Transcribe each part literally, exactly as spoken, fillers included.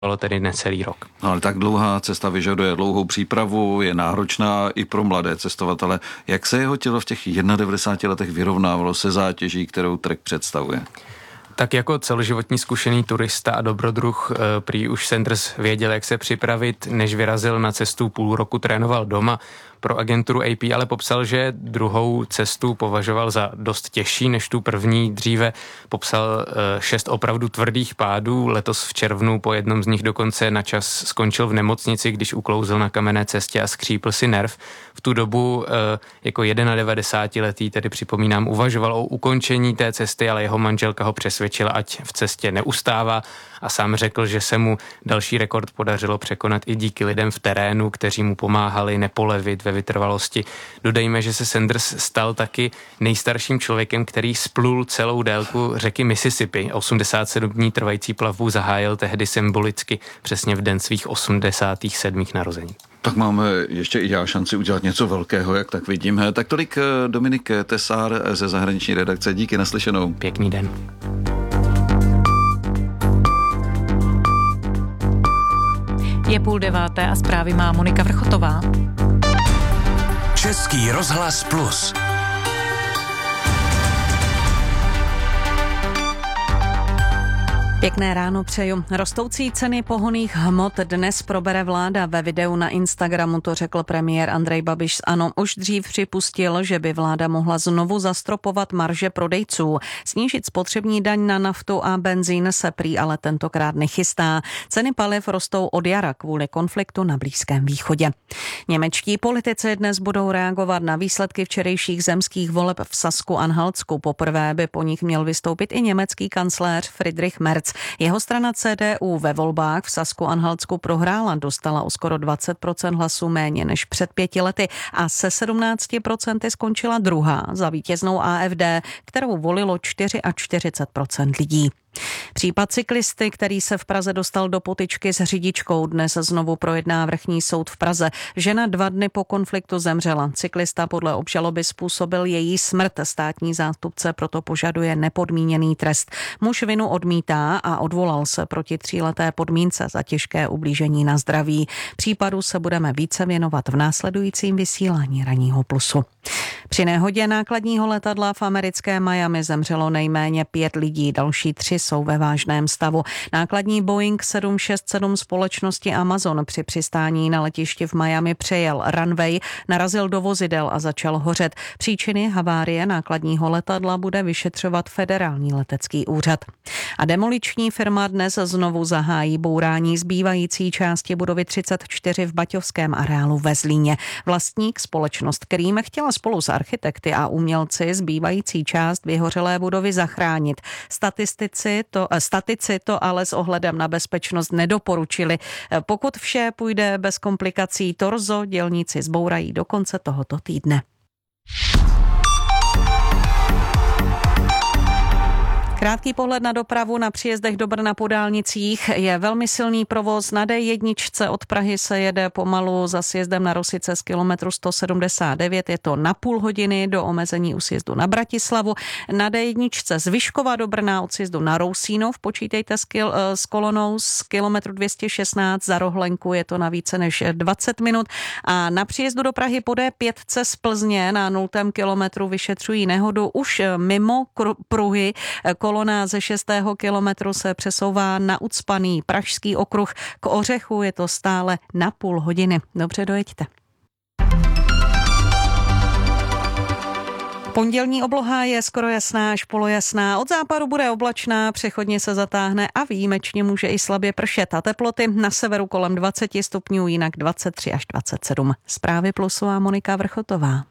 tedy necelý rok. No, ale tak dlouhá cesta vyžaduje dlouhou přípravu, je náročná i pro mladé cestovatele. Jak se jeho tělo v těch devadesát letech vyrovnávalo se zátěží, kterou trek představuje? Tak jako celoživotní zkušený turista a dobrodruh prý už Sanders věděl, jak se připravit, než vyrazil na cestu, půl roku trénoval doma. Pro agenturu A P ale popsal, že druhou cestu považoval za dost těžší než tu první. Dříve popsal šest opravdu tvrdých pádů. Letos v červnu po jednom z nich dokonce na čas skončil v nemocnici, když uklouzl na kamenné cestě a skřípl si nerv. V tu dobu jako devadesátiletý, tedy připomínám, uvažoval o ukončení té cesty, ale jeho manželka ho přesvědčila, ať v cestě neustává, a sám řekl, že se mu další rekord podařilo překonat i díky lidem v terénu, kteří mu pomáhali nepolevit ve vytrvalosti. Dodejme, že se Sanders stal taky nejstarším člověkem, který splul celou délku řeky Mississippi. osmdesát sedm dní trvající plavbu zahájil tehdy symbolicky přesně v den svých osmdesátých sedmých narození. Tak máme ještě i já šanci udělat něco velkého, jak tak vidím. Tak tolik Dominik Tesár ze zahraniční redakce. Díky, naslyšenou. Pěkný den. Je půl deváté a zprávy má Monika Vrchotová. Český rozhlas Plus. Pěkné ráno přeju. Rostoucí ceny pohonných hmot dnes probere vláda. Ve videu na Instagramu to řekl premiér Andrej Babiš z ANO. Už dřív připustil, že by vláda mohla znovu zastropovat marže prodejců. Snížit spotřební daň na naftu a benzín se prý ale tentokrát nechystá. Ceny paliv rostou od jara kvůli konfliktu na Blízkém východě. Němečtí politici dnes budou reagovat na výsledky včerejších zemských voleb v Sasku-Anhaltsku. Poprvé by po nich měl vystoupit i německý kancléř Friedrich Merz. Jeho strana C D U ve volbách v Sasku-Anhaltsku prohrála, dostala o skoro dvacet procent hlasů méně než před pěti lety a se sedmnáct procent skončila druhá za vítěznou A F D, kterou volilo čtyřicet čtyři procent lidí. Případ cyklisty, který se v Praze dostal do potyčky s řidičkou, dnes znovu projedná vrchní soud v Praze. Žena dva dny po konfliktu zemřela. Cyklista podle obžaloby způsobil její smrt. Státní zástupce proto požaduje nepodmíněný trest. Muž vinu odmítá a odvolal se proti tříleté podmínce za těžké ublížení na zdraví. Případu se budeme více věnovat v následujícím vysílání Ranního plusu. Při nehodě nákladního letadla v americkém Miami zemřelo nejméně pět lidí, další tři jsou ve vážném stavu. Nákladní Boeing sedm šest sedm společnosti Amazon při přistání na letišti v Miami přejel runway, narazil do vozidel a začal hořet. Příčiny havárie nákladního letadla bude vyšetřovat Federální letecký úřad. A demoliční firma dnes znovu zahájí bourání zbývající části budovy třicet čtyři v Baťovském areálu ve Zlíně. Vlastník, společnost Krým, chtěla spolu s architekty a umělci zbývající část vyhořelé budovy zachránit. Statistici to, statici to ale s ohledem na bezpečnost nedoporučili. Pokud vše půjde bez komplikací, torzo dělníci zbourají do konce tohoto týdne. Krátký pohled na dopravu na příjezdech do Brna po dálnicích. Je velmi silný provoz. Na D jedna od Prahy se jede pomalu za sjezdem na Rosice z kilometru sto sedmdesát devět. Je to na půl hodiny do omezení u sjezdu na Bratislavu. Na D jedna z Vyškova do Brna od sjezdu na Rousínov. Počítejte s, kil, s kolonou z kilometru dvě stě šestnáct. Za Rohlenku je to na více než dvacet minut. A na příjezdu do Prahy po D pět z Plzně na nultém kilometru vyšetřují nehodu už mimo pruhy. Kolona ze šestého kilometru se přesouvá na ucpaný Pražský okruh. K Ořechu je to stále na půl hodiny. Dobře, dojeďte. Pondělní obloha je skoro jasná až polojasná. Od západu bude oblačná, přechodně se zatáhne a výjimečně může i slabě pršet. A teploty na severu kolem dvacet stupňů, jinak dvacet tři až dvacet sedm. Zprávy Plusu a Monika Vrchotová.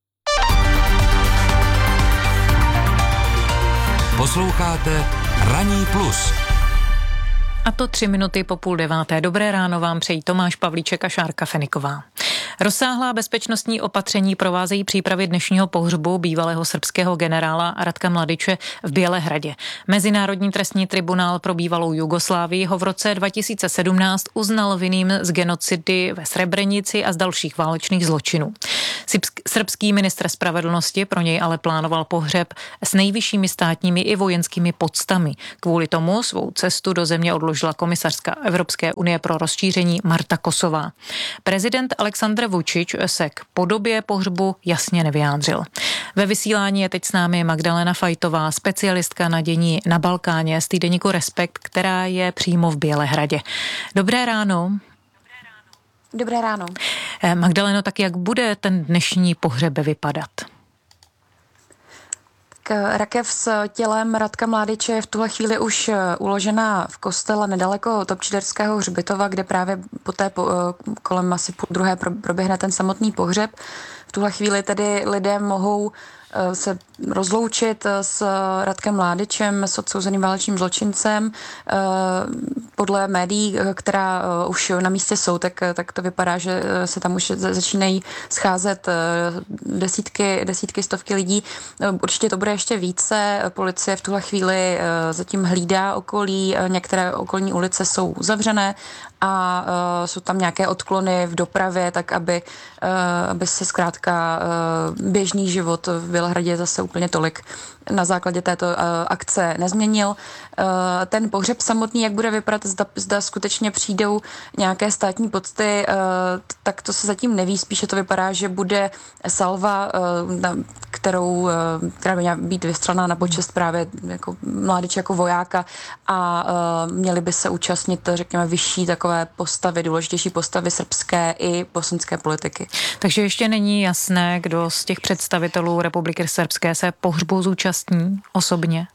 Posloucháte Ranní plus. A to tři minuty po půl deváté. Dobré ráno vám přejí Tomáš Pavlíček a Šárka Feniková. Rozsáhlá bezpečnostní opatření provázejí přípravy dnešního pohřbu bývalého srbského generála Ratka Mladiče v Bělehradě. Mezinárodní trestní tribunál pro bývalou Jugoslávii ho v roce dva tisíce sedmnáct uznal vinným z genocidy ve Srebrenici a z dalších válečných zločinů. Srbský ministr spravedlnosti pro něj ale plánoval pohřeb s nejvyššími státními i vojenskými podstami. Kvůli tomu svou cestu do země odložila komisařka Evropské unie pro rozšíření Marta Kosová. Prezident Aleksandr Vučić se k podobě pohřbu jasně nevyjádřil. Ve vysílání je teď s námi Magdalena Fajtová, specialistka na dění na Balkáně z týdeníku Respekt, která je přímo v Bělehradě. Dobré ráno. Dobré ráno. Magdaleno, tak jak bude ten dnešní pohřeb vypadat? Rakev s tělem Radka Mládiče je v tuhle chvíli už uložena v kostele nedaleko Topčiderského hřbitova, kde právě poté po, kolem asi půl druhé proběhne ten samotný pohřeb. V tuhle chvíli tedy lidé mohou se rozloučit s Radkem Mládičem, s odsouzeným válečným zločincem. Podle médií, která už na místě jsou, tak, tak to vypadá, že se tam už začínají scházet desítky, desítky, stovky lidí. Určitě to bude ještě více. Policie v tuhle chvíli zatím hlídá okolí, některé okolní ulice jsou zavřené a jsou tam nějaké odklony v dopravě, tak aby, aby se zkrátka běžný život v Bělehradě zase úplně tolik na základě této uh, akce nezměnil. Uh, ten pohřeb samotný, jak bude vypadat, zda, zda skutečně přijdou nějaké státní pocty, uh, tak to se zatím neví. Spíše to vypadá, že bude salva, uh, na, kterou, uh, která by měla být vystřelená na počest právě jako Mládiče jako vojáka a uh, měli by se účastnit, řekněme, vyšší takové postavy, důležitější postavy srbské i bosenské politiky. Takže ještě není jasné, kdo z těch představitelů Republiky Srbské se pohřbu zúčastní osobně?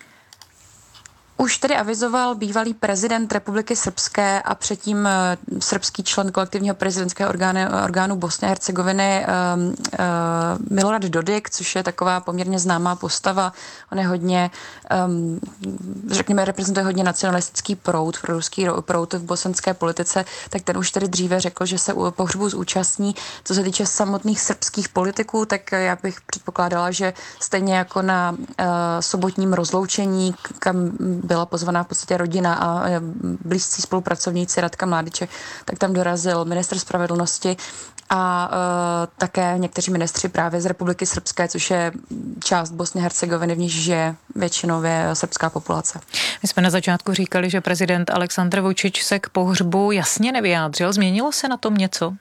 Už tedy avizoval bývalý prezident Republiky Srbské a předtím srbský člen kolektivního prezidentského orgánu, orgánu Bosny a Hercegoviny um, uh, Milorad Dodik, což je taková poměrně známá postava. On je hodně, um, řekněme, reprezentuje hodně nacionalistický proud, proruský proud v bosenské politice, tak ten už tedy dříve řekl, že se u pohřbu zúčastní. Co se týče samotných srbských politiků, tak já bych předpokládala, že stejně jako na uh, sobotním rozloučení, kam byla pozvaná v podstatě rodina a blízcí spolupracovníci Radka Mládiče, tak tam dorazil ministr spravedlnosti a uh, také někteří ministři právě z Republiky Srbské, což je část Bosny a Hercegoviny, v níž žije většinově srbská populace. My jsme na začátku říkali, že prezident Aleksandr Vučić se k pohřbu jasně nevyjádřil. Změnilo se na tom něco?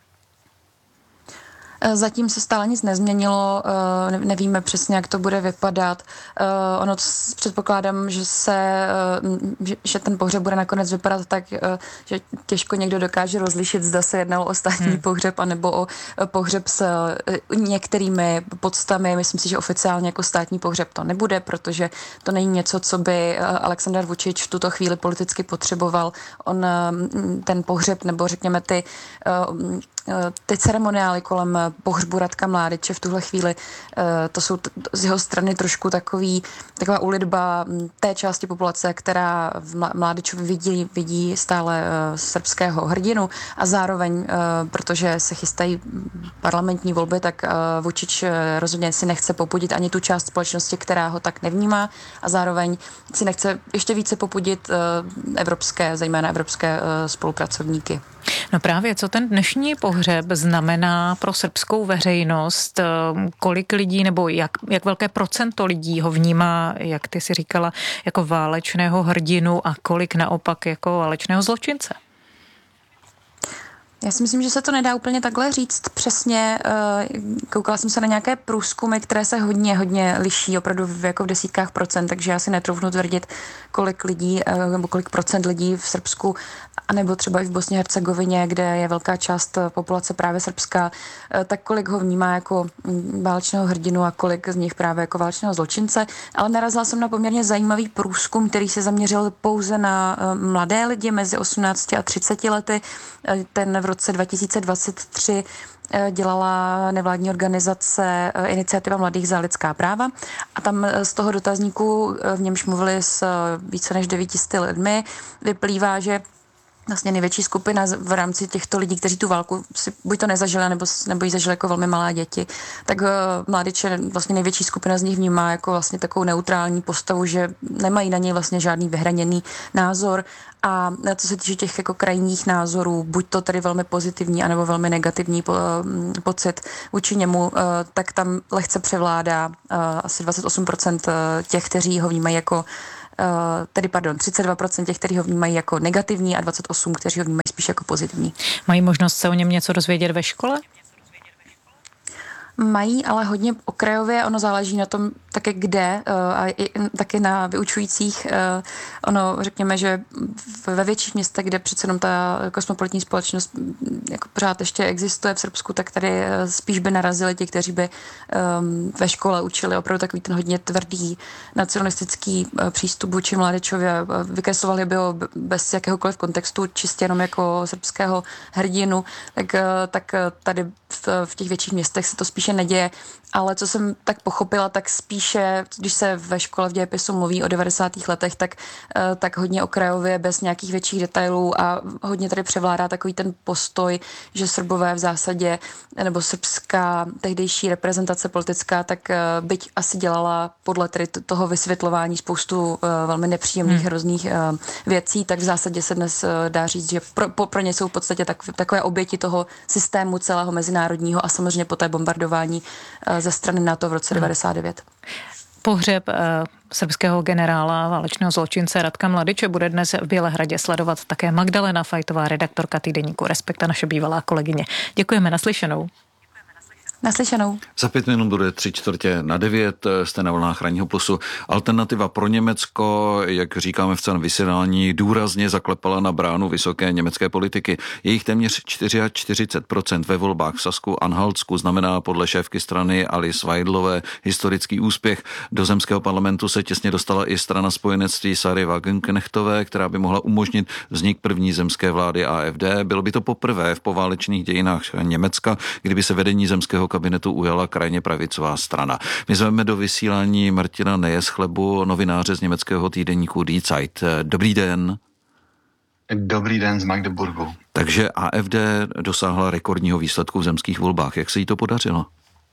Zatím se stále nic nezměnilo, nevíme přesně, jak to bude vypadat. Ono předpokládám, že se, že ten pohřeb bude nakonec vypadat tak, že těžko někdo dokáže rozlišit, zda se jednalo o státní hmm. pohřeb anebo o pohřeb s některými podstami. Myslím si, že oficiálně jako státní pohřeb to nebude, protože to není něco, co by Aleksandr Vučić v tuto chvíli politicky potřeboval. On ten pohřeb, nebo řekněme ty ty ceremoniály kolem pohřbu Radka Mládiče v tuhle chvíli, to jsou z jeho strany trošku takový, taková ulitba té části populace, která v Mládičovi vidí, vidí stále srbského hrdinu a zároveň, protože se chystají parlamentní volby, tak Vučić rozhodně si nechce popudit ani tu část společnosti, která ho tak nevnímá a zároveň si nechce ještě více popudit evropské, zejména evropské spolupracovníky. No právě, co ten dnešní pohřeb znamená pro srbskou veřejnost, kolik lidí nebo jak, jak velké procento lidí ho vnímá, jak ty si říkala, jako válečného hrdinu a kolik naopak jako válečného zločince? Já si myslím, že se to nedá úplně takhle říct přesně. Koukala jsem se na nějaké průzkumy, které se hodně, hodně liší, opravdu v, jako v desítkách procent, takže já si netroufnu tvrdit, kolik lidí, nebo kolik procent lidí v Srbsku, anebo třeba i v Bosně a Hercegovině, kde je velká část populace právě srbská, tak kolik ho vnímá jako válečného hrdinu a kolik z nich právě jako válečného zločince. Ale narazila jsem na poměrně zajímavý průzkum, který se zaměřil pouze na mladé lidi mezi osmnácti a třiceti lety. Ten v roce dva tisíce dvacet tři dělala nevládní organizace Iniciativa mladých za lidská práva a tam z toho dotazníku, v němž mluvili s více než devíti sty lidmi, vyplývá, že vlastně největší skupina v rámci těchto lidí, kteří tu válku si buď to nezažili, nebo, nebo ji zažili jako velmi malé děti, tak uh, mládeče, vlastně největší skupina z nich vnímá jako vlastně takovou neutrální postavu, že nemají na něj vlastně žádný vyhraněný názor. A co se týče těch jako krajních názorů, buď to tedy velmi pozitivní, anebo velmi negativní po, um, pocit vůči němu, uh, tak tam lehce převládá uh, asi dvacet osm procent těch, kteří ho vnímají jako Uh, tedy pardon, třicet dva procent těch, kteří ho vnímají jako negativní a dvacet osm, kteří ho vnímají spíš jako pozitivní. Mají možnost se o něm něco dozvědět ve škole? Mají, ale hodně okrajově, ono záleží na tom také kde a i taky na vyučujících. Ono, řekněme, že ve větších městech, kde přece jenom ta kosmopolitní společnost jako pořád ještě existuje v Srbsku, tak tady spíš by narazili ti, kteří by ve škole učili opravdu takový ten hodně tvrdý nacionalistický přístup vůči mládežově. Vykreslovali by ho bez jakéhokoliv kontextu, čistě jenom jako srbského hrdinu, tak, tak tady v, v těch větších městech se to spíše neděje, ale co jsem tak pochopila, tak spíše, když se ve škole v dějepisu mluví o devadesátých letech, tak, tak hodně okrajově, bez nějakých větších detailů a hodně tady převládá takový ten postoj, že Srbové v zásadě, nebo srbská tehdejší reprezentace politická, tak byť asi dělala podle tedy toho vysvětlování spoustu velmi nepříjemných, hmm. hrozných věcí, tak v zásadě se dnes dá říct, že pro, pro ně jsou v podstatě tak, takové oběti toho systému celého mezinárodního a samozřejmě po té bombardování ze strany NATO v roce devadesát devět. Pohřeb uh, srbského generála, válečného zločince Radka Mladiče bude dnes v Bělehradě sledovat také Magdalena Fajtová, redaktorka týdeníku Respekt a naše bývalá kolegyně. Děkujeme, naslyšenou. Naslyšenou. Za pět minut bude tři čtvrtě na devět, jste na vlnách Ranního plusu. Alternativa pro Německo, jak říkáme v celém vysílání, důrazně zaklepala na bránu vysoké německé politiky. Jejich téměř čtyřicet čtyři procent ve volbách v Sasku Anhaltsku znamená podle šéfky strany Alice Weidlové historický úspěch. Do zemského parlamentu se těsně dostala i strana spojenectví Sary Wagenknechtové, která by mohla umožnit vznik první zemské vlády A F D. Bylo by to poprvé v poválečných dějinách Německa, kdyby se vedení zemského kabinetu ujala krajně pravicová strana. My zveme do vysílání Martina Nejeschlebu, novináře z německého týdeníku Die Zeit. Dobrý den. Dobrý den z Magdeburgu. Takže A F D dosáhla rekordního výsledku v zemských volbách. Jak se jí to podařilo?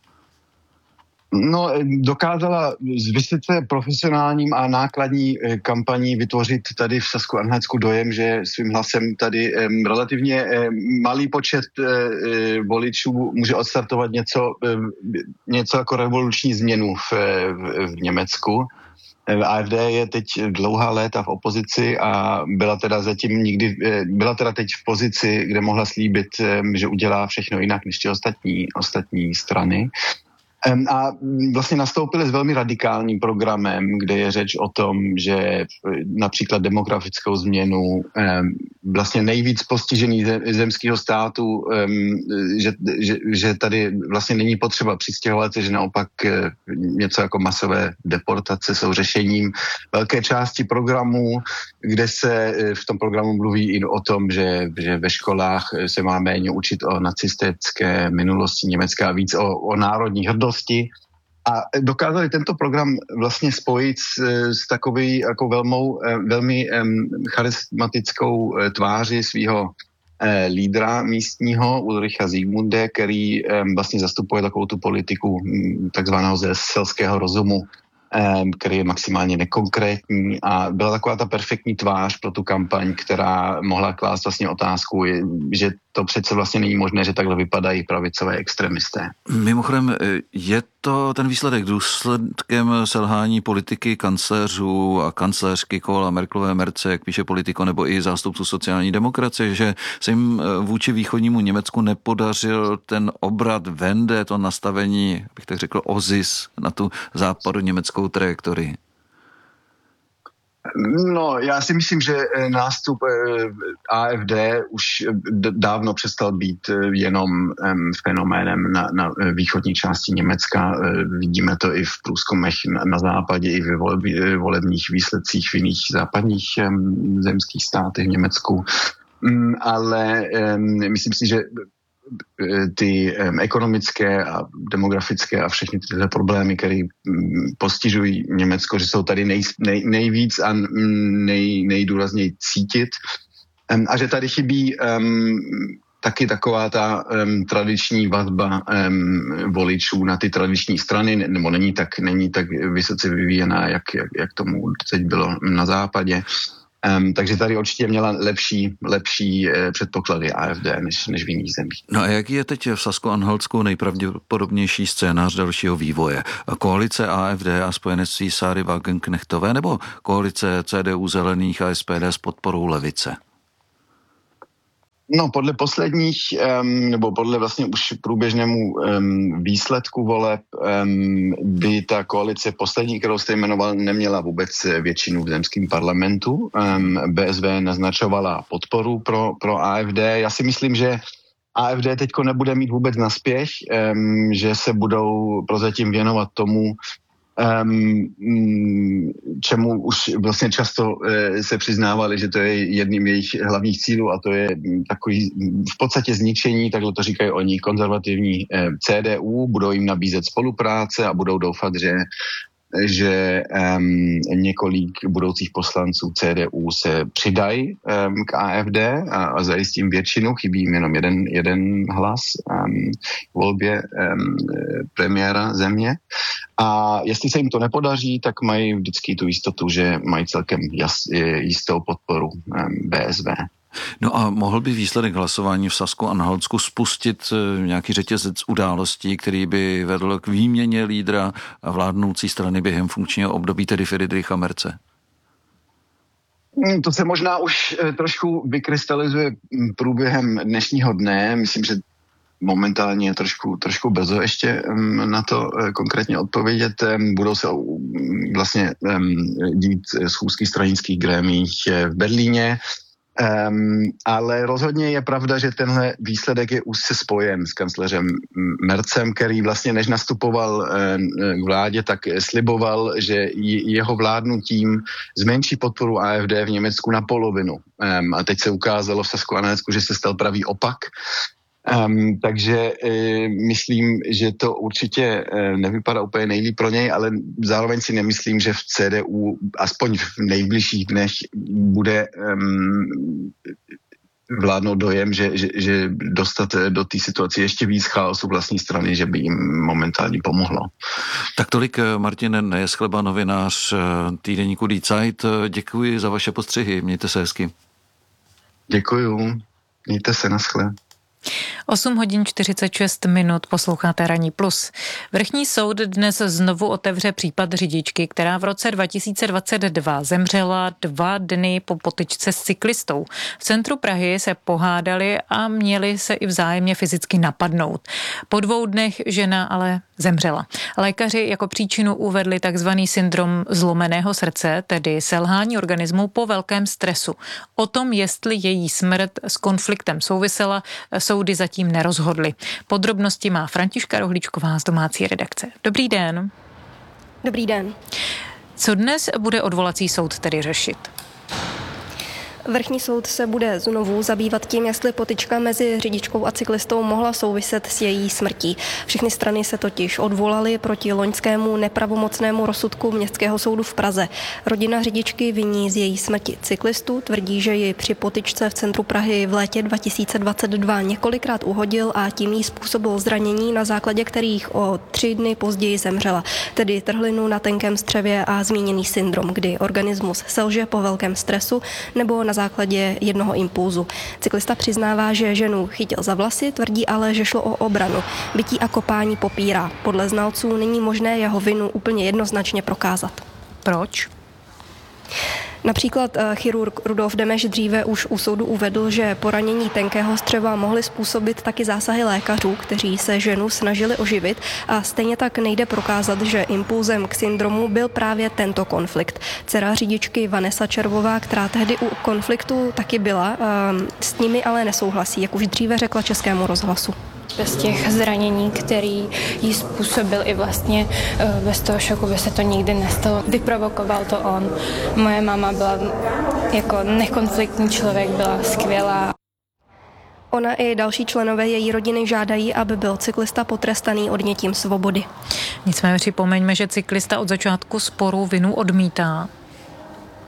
No, dokázala s vysoce profesionálním a nákladní kampaní vytvořit tady v Sasku Anhaltsku dojem, že svým hlasem tady um, relativně um, malý počet uh, voličů může odstartovat něco, um, něco jako revoluční změnu v, v, v Německu. A F D je teď dlouhá léta v opozici a byla teda zatím nikdy, byla teda teď v pozici, kde mohla slíbit, že udělá všechno jinak než ty ostatní, ostatní strany. A vlastně nastoupili s velmi radikálním programem, kde je řeč o tom, že například demografickou změnu vlastně nejvíc postižený zemského státu, že, že, že tady vlastně není potřeba přistěhovat se, že naopak něco jako masové deportace jsou řešením velké části programu, kde se v tom programu mluví i o tom, že, že ve školách se má méně učit o nacistické minulosti Německa a víc o, o národní hrdosti. A dokázali tento program vlastně spojit s, s takový jako velmou, velmi um, charismatickou tváři svého eh, lídra místního Ulricha Siegmunde, který um, vlastně zastupuje takovou tu politiku takzvaného ze selského rozumu, um, který je maximálně nekonkrétní a byla taková ta perfektní tvář pro tu kampaň, která mohla klást vlastně otázku, že to přece vlastně není možné, že takhle vypadají pravicové extremisté. Mimochodem, je to ten výsledek důsledkem selhání politiky kancléřů a kancléřky Kohla, Merkelové, Merce, jak píše Politico, nebo i zástupců sociální demokracie, že se jim vůči východnímu Německu nepodařil ten obrat Wende, to nastavení, bych tak řekl, ozis na tu západu německou trajektorii. No, já si myslím, že nástup A F D už dávno přestal být jenom fenoménem na, na východní části Německa. Vidíme to i v průzkumech na, na západě, i ve volebních výsledcích v jiných západních zemských státech v Německu. Ale myslím si, že ty um, ekonomické a demografické a všechny tyhle problémy, které um, postižují Německo, že jsou tady nej, nej, nejvíc a nej, nejdůrazněji cítit. A že tady chybí um, taky taková ta um, tradiční vazba um, voličů na ty tradiční strany, nebo není tak, není tak vysoce vyvíjená, jak, jak, jak tomu teď bylo na západě. Um, takže tady určitě měla lepší, lepší eh, předpoklady A F D než, než v jiných zemích. No a jaký je teď v Sasko-Anhaltsku nejpravděpodobnější scénář dalšího vývoje? Koalice A F D a spojenectví Sáry Wagenknechtové nebo koalice C D U Zelených a S P D s podporou levice? No, podle posledních, um, nebo podle vlastně už průběžnému um, výsledku voleb um, by ta koalice poslední, kterou jste jmenoval, neměla vůbec většinu v zemském parlamentu. Um, B S V naznačovala podporu pro, pro A F D. Já si myslím, že A F D teďko nebude mít vůbec naspěch, um, že se budou prozatím věnovat tomu, Um, čemu už vlastně často uh, se přiznávali, že to je jedním jejich hlavních cílů a to je takový v podstatě zničení, takhle to říkají oni, konzervativní uh, C D U, budou jim nabízet spolupráce a budou doufat, že že um, několik budoucích poslanců C D U se přidají um, k A F D a, a zajistím většinu, chybí jim jenom jeden, jeden hlas um, v volbě um, premiéra země. A jestli se jim to nepodaří, tak mají vždycky tu jistotu, že mají celkem jas, jistou podporu um, B S V. No a mohl by výsledek hlasování v Sasku-Anhaltsku spustit nějaký řetězec událostí, který by vedl k výměně lídra a vládnoucí strany během funkčního období, tedy Friedricha Merze? To se možná už trošku vykrystalizuje průběhem dnešního dne. Myslím, že momentálně je trošku, trošku brzo ještě na to konkrétně odpovědět. Budou se vlastně dít schůzky stranických grémií v Berlíně. Um, ale rozhodně je pravda, že tenhle výsledek je úzce spojen s kancléřem Merzem, který vlastně než nastupoval uh, k vládě, tak sliboval, že jeho vládnutím zmenší podporu A F D v Německu na polovinu. Um, a teď se ukázalo v Sasko-Anhaltsku, že se stal pravý opak. Um, takže e, myslím, že to určitě e, nevypadá úplně nejlíp pro něj, ale zároveň si nemyslím, že v C D U aspoň v nejbližších dnech bude um, vládnout dojem, že, že, že dostat do té situace ještě víc chaosu vlastní strany, že by jim momentálně pomohlo. Tak tolik Martin Nejeschleba, novinář týdeníku Die Zeit. Děkuji za vaše postřehy, mějte se hezky. Děkuju, mějte se, naschle. osm hodin čtyřicet šest minut, posloucháte Ranní plus. Vrchní soud dnes znovu otevře případ řidičky, která v roce dva tisíce dvacet dva zemřela dva dny po potyčce s cyklistou. V centru Prahy se pohádali a měli se i vzájemně fyzicky napadnout. Po dvou dnech žena ale zemřela. Lékaři jako příčinu uvedli takzvaný syndrom zlomeného srdce, tedy selhání organismu po velkém stresu. O tom, jestli její smrt s konfliktem souvisela, soudy zatím nerozhodly. Podrobnosti má Františka Rohlíčková z domácí redakce. Dobrý den. Dobrý den. Co dnes bude odvolací soud tedy řešit? Vrchní soud se bude znovu zabývat tím, jestli potyčka mezi řidičkou a cyklistou mohla souviset s její smrtí. Všechny strany se totiž odvolaly proti loňskému nepravomocnému rozsudku Městského soudu v Praze. Rodina řidičky viní z její smrti cyklistu, tvrdí, že ji při potyčce v centru Prahy v létě dva tisíce dvacet dva několikrát uhodil a tím jí způsobil zranění, na základě kterých o tři dny později zemřela, tedy trhlinu na tenkém střevě a zmíněný syndrom, kdy organismus selže po velkém stresu nebo na základě jednoho impulzu. Cyklista přiznává, že ženu chytil za vlasy, tvrdí ale, že šlo o obranu. Bití a kopání popírá. Podle znalců není možné jeho vinu úplně jednoznačně prokázat. Proč? Například chirurg Rudolf Demeš dříve už u soudu uvedl, že poranění tenkého střeva mohly způsobit taky zásahy lékařů, kteří se ženu snažili oživit, a stejně tak nejde prokázat, že impulzem k syndromu byl právě tento konflikt. Dcera řidičky Vanessa Červová, která tehdy u konfliktu taky byla, s nimi ale nesouhlasí, jak už dříve řekla Českému rozhlasu. Bez těch zranění, který jí způsobil, i vlastně bez toho šoku by se to nikdy nestalo. Vyprovokoval to on. Moje máma byla jako nekonfliktní člověk, byla skvělá. Ona i další členové její rodiny žádají, aby byl cyklista potrestaný odnětím svobody. Nicméně připomeňme, že cyklista od začátku sporu vinu odmítá.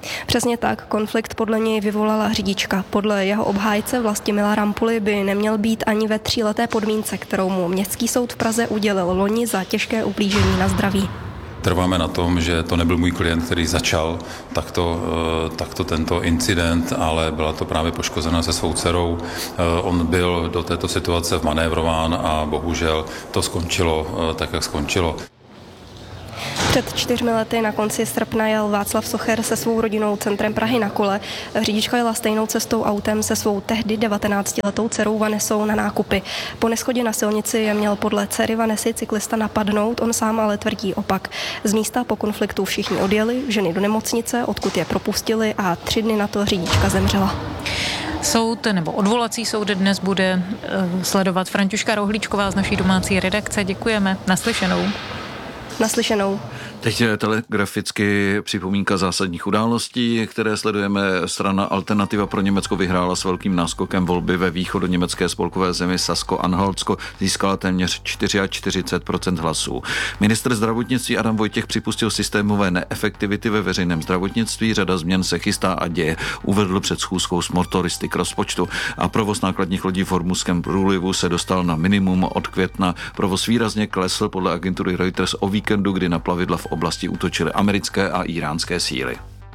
Přesně tak, konflikt podle něj vyvolala řidička. Podle jeho obhájce Vlastimila Rampuly by neměl být ani ve tříleté podmínce, kterou mu Městský soud v Praze udělil loni za těžké ublížení na zdraví. Trváme na tom, že to nebyl můj klient, který začal takto, takto tento incident, ale byla to právě poškozena se svou dcerou. On byl do této situace vmanévrován a bohužel to skončilo tak, jak skončilo. Před čtyřmi lety na konci srpna jel Václav Socher se svou rodinou centrem Prahy na kole. Řidička jela stejnou cestou autem se svou tehdy devatenáctiletou dcerou Vanesou na nákupy. Po neschodě na silnici je měl podle dcery Vanesy cyklista napadnout, on sám ale tvrdí opak. Z místa po konfliktu všichni odjeli, ženy do nemocnice, odkud je propustili a tři dny na to řidička zemřela. Soud nebo odvolací soud dnes bude sledovat Františka Rohlíčková z naší domácí redakce. Děkujeme. Naslyšenou. Naslyšenou. Teď je telegraficky připomínka zásadních událostí, které sledujeme. Strana Alternativa pro Německo vyhrála s velkým náskokem volby ve východoněmecké spolkové zemi Sasko-Anhaltsko, získala téměř čtyřicet čtyři procent hlasů. Ministr zdravotnictví Adam Vojtěch připustil systémové neefektivity ve veřejném zdravotnictví, řada změn se chystá a děje, uvedl před schůzkou s motoristy k rozpočtu a provoz nákladních lodí v Hormuzském průlivu se dostal na minimum od května. Provoz výrazně klesl podle agentury Reuters o víkendu, kdy na plavidla v oblasti útočily americké a íránské síly.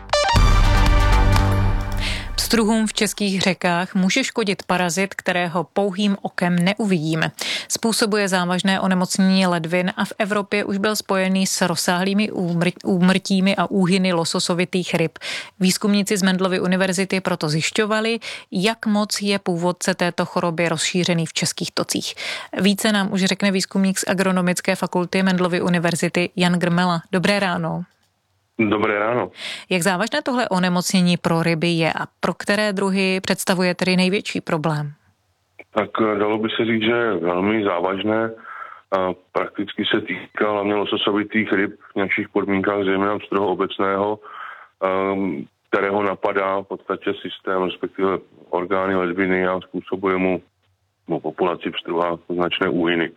Pstruhům v českých řekách může škodit parazit, kterého pouhým okem neuvidíme. Způsobuje závažné onemocnění ledvin a v Evropě už byl spojený s rozsáhlými úmrtími a úhyny lososovitých ryb. Výzkumníci z Mendelovy univerzity proto zjišťovali, jak moc je původce této choroby rozšířený v českých tocích. Více nám už řekne výzkumník z Agronomické fakulty Mendelovy univerzity Jan Grmela. Dobré ráno. Dobré ráno. Jak závažné tohle onemocnění pro ryby je a pro které druhy představuje tedy největší problém? Tak dalo by se říct, že je velmi závažné. A prakticky se týká hlavně lososovitých ryb v nějakých podmínkách, zejména pstruho obecného, kterého napadá v podstatě systém, respektive orgány ledviny a způsobuje mu no, populaci pstruha značné úhyny.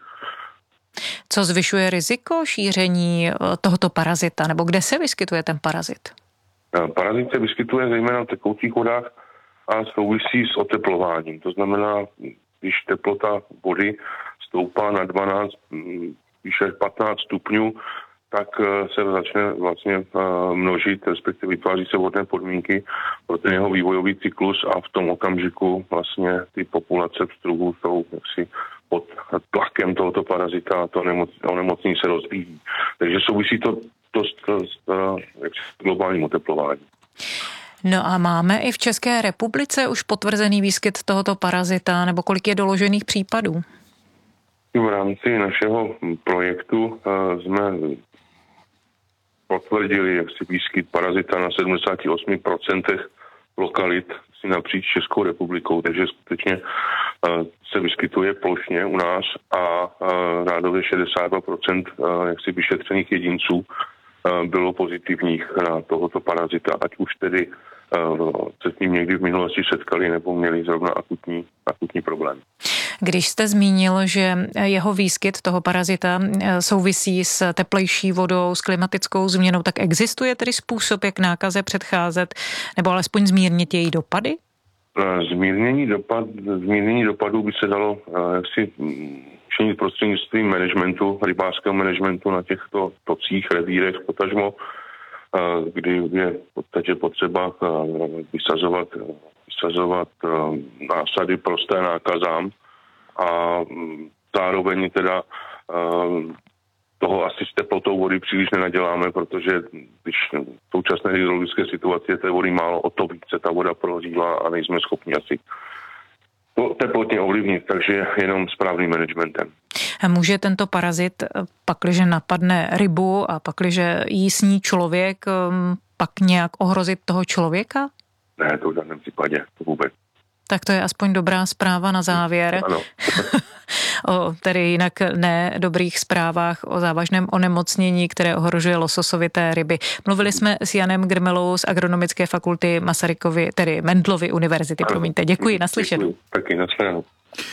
Co zvyšuje riziko šíření tohoto parazita, nebo kde se vyskytuje ten parazit? Parazit se vyskytuje zejména v tekoucích vodách a souvisí s oteplováním. To znamená, když teplota vody stoupá na dvanáct, výše patnáct stupňů, tak se začne vlastně množit, respektive vytváří se vodné podmínky pro ten jeho vývojový cyklus a v tom okamžiku vlastně ty populace pstruhů jsou jaksi pod tlakem tohoto parazita a to onemocnění se rozvíjí. Takže souvisí to dost s globálním oteplováním. No a máme i v České republice už potvrzený výskyt tohoto parazita, nebo kolik je doložených případů? V rámci našeho projektu jsme potvrdili jaksi výskyt parazita na sedmdesát osm procent lokalit si napříč Českou republikou, takže skutečně uh, se vyskytuje plošně u nás a uh, řádově šedesát dva procent uh, jaksi vyšetřených jedinců uh, bylo pozitivních na tohoto parazita, ať už tedy uh, se s ním někdy v minulosti setkali nebo měli zrovna akutní, akutní problém. Když jste zmínil, že jeho výskyt toho parazita souvisí s teplejší vodou, s klimatickou změnou, tak existuje tedy způsob, jak nákaze předcházet, nebo alespoň zmírnit její dopady? Zmírnění, dopad, zmírnění dopadů by se dalo jaksi činit prostřednictvím managementu, rybářského managementu na těchto tocích, revírech, potažmo, kdy je v podstatě potřeba vysazovat, vysazovat násady prosté nákazám, a zároveň teda toho asi s teplotou vody příliš nenaděláme, protože když v současné hydrologické situaci je té vody málo, o to více ta voda prohřívá a nejsme schopni asi to teplotně ovlivnit, takže jenom správným managementem. A může tento parazit, pakliže napadne rybu a pakliže jí sní člověk, pak nějak ohrozit toho člověka? Ne, to v žádném případě, to vůbec. Tak to je aspoň dobrá zpráva na závěr. Ano. O tedy jinak ne dobrých zprávách o závažném onemocnění, které ohrožuje lososovité ryby. Mluvili jsme s Janem Grmelou z Agronomické fakulty Masarykovy, tedy Mendelovy univerzity. Ano. Promiňte, děkuji, naslyšenou. Děkuji, taky naslyšenou.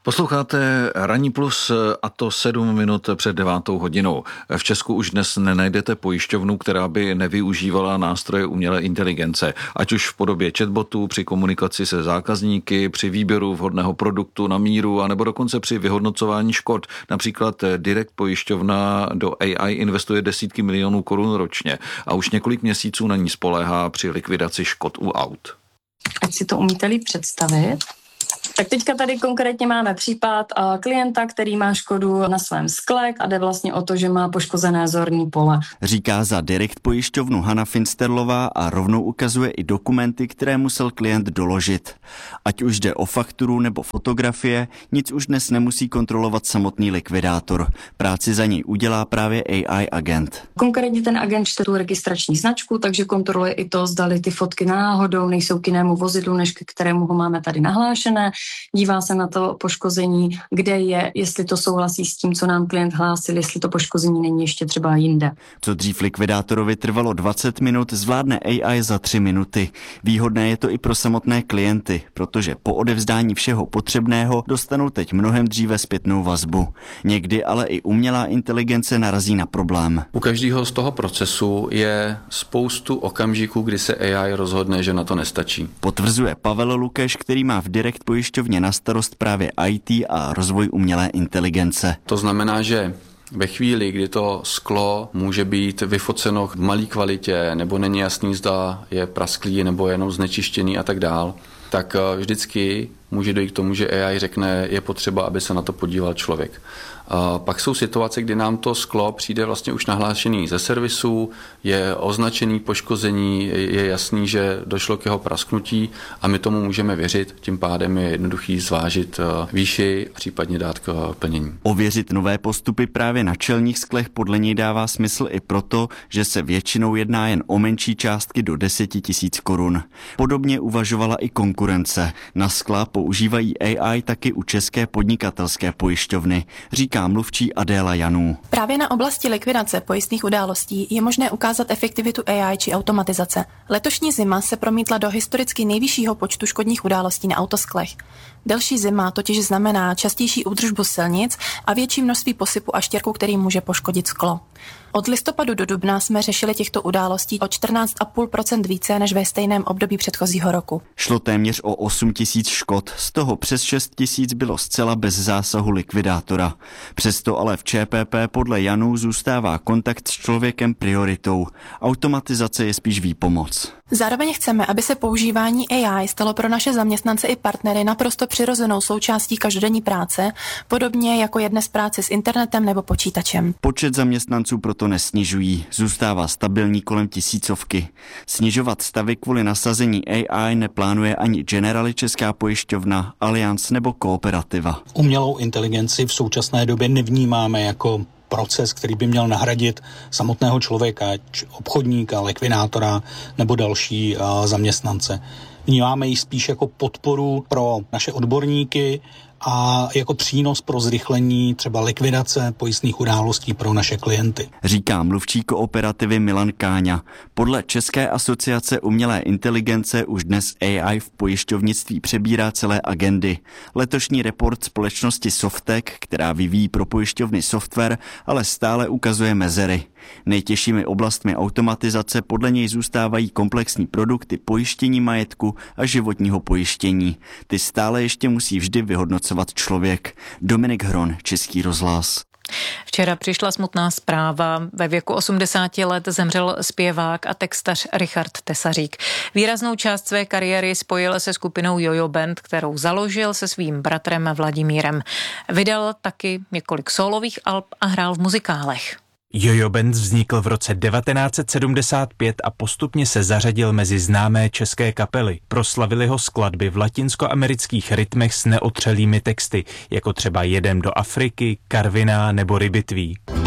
Posloucháte Ranní plus a to sedm minut před devátou hodinou. V Česku už dnes nenajdete pojišťovnu, která by nevyužívala nástroje umělé inteligence, ať už v podobě chatbotů, při komunikaci se zákazníky, při výběru vhodného produktu na míru, anebo dokonce při vyhodnocování škod. Například Direct pojišťovna do A I investuje desítky milionů korun ročně a už několik měsíců na ní spoléhá při likvidaci škod u aut. Ať si to umíte líp představit. Tak teďka tady konkrétně máme případ klienta, který má škodu na svém skle a jde vlastně o to, že má poškozené zorní pole. Říká za Direct pojišťovnu Hana Finsterlová a rovnou ukazuje i dokumenty, které musel klient doložit. Ať už jde o fakturu nebo fotografie, nic už dnes nemusí kontrolovat samotný likvidátor. Práci za něj udělá právě A I agent. Konkrétně ten agent čte tu registrační značku, takže kontroluje i to, zdali ty fotky náhodou nejsou k jinému vozidlu, než k kterému ho máme tady nahlášené. Dívá se na to poškození, kde je, jestli to souhlasí s tím, co nám klient hlásil, jestli to poškození není ještě třeba jinde. Co dřív likvidátorovi trvalo dvacet minut, zvládne A I za tři minuty. Výhodné je to i pro samotné klienty, protože po odevzdání všeho potřebného dostanou teď mnohem dříve zpětnou vazbu. Někdy ale i umělá inteligence narazí na problém. U každého z toho procesu je spoustu okamžiků, kdy se A I rozhodne, že na to nestačí. Potvrzuje Pavel Lukeš, který má v Direct pojišťovně na starost právě I T a rozvoj umělé inteligence. To znamená, že ve chvíli, kdy to sklo může být vyfoceno v malé kvalitě, nebo není jasný, zda je prasklý, nebo jenom znečištěný a tak dál, tak vždycky může dojít k tomu, že A I řekne, je potřeba, aby se na to podíval člověk. A pak jsou situace, kdy nám to sklo přijde vlastně už nahlášený ze servisu, je označený poškození, je jasný, že došlo k jeho prasknutí a my tomu můžeme věřit, tím pádem je jednoduchý zvážit výši, případně dát k plnění. Ověřit nové postupy právě na čelních sklech podle něj dává smysl i proto, že se většinou jedná jen o menší částky do deseti tisíc korun. Podobně uvažovala i konkurence. Na skla používají A I taky u České podnikatelské pojišťovny, říká mluvčí Adéla Janů. Právě na oblasti likvidace pojistných událostí je možné ukázat efektivitu A I či automatizace. Letošní zima se promítla do historicky nejvyššího počtu škodních událostí na autosklech. Delší zima totiž znamená častější údržbu silnic a větší množství posypu a štěrku, který může poškodit sklo. Od listopadu do dubna jsme řešili těchto událostí o čtrnáct celá pět procenta více než ve stejném období předchozího roku. Šlo téměř o osm tisíc škod, z toho přes šest tisíc bylo zcela bez zásahu likvidátora. Přesto ale v Č P P podle Janů zůstává kontakt s člověkem prioritou. Automatizace je spíš výpomoc. Zároveň chceme, aby se používání A I stalo pro naše zaměstnance i partnery naprosto přirozenou součástí každodenní práce, podobně jako je dnes práce s internetem nebo počítačem. Počet zaměstnanců proto nesnižují, zůstává stabilní kolem tisícovky. Snižovat stavy kvůli nasazení A I neplánuje ani Generali Česká pojišťovna, Allianz nebo Kooperativa. Umělou inteligenci v současné době nevnímáme jako proces, který by měl nahradit samotného člověka, ať obchodníka, likvidátora nebo další zaměstnance. Vnímáme ji spíš jako podporu pro naše odborníky a jako přínos pro zrychlení třeba likvidace pojistných událostí pro naše klienty. Říká mluvčí Kooperativy Milan Káňa. Podle České asociace umělé inteligence už dnes A I v pojišťovnictví přebírá celé agendy. Letošní report společnosti Softec, která vyvíjí pro pojišťovny software, ale stále ukazuje mezery. Nejtěžšími oblastmi automatizace podle něj zůstávají komplexní produkty pojištění majetku a životního pojištění. Ty stále ještě musí vždy vyhodnocovat člověk. Dominik Hron, Český rozhlas. Včera přišla smutná zpráva. Ve věku osmdesáti let zemřel zpěvák a textař Richard Tesařík. Výraznou část své kariéry spojil se skupinou Jojo Band, kterou založil se svým bratrem Vladimírem. Vydal taky několik sólových alb a hrál v muzikálech. Jojo Band vznikl v roce devatenáct set sedmdesát pět a postupně se zařadil mezi známé české kapely. Proslavili ho skladby v latinskoamerických rytmech s neotřelými texty, jako třeba Jedem do Afriky, Karviná nebo Rybitví.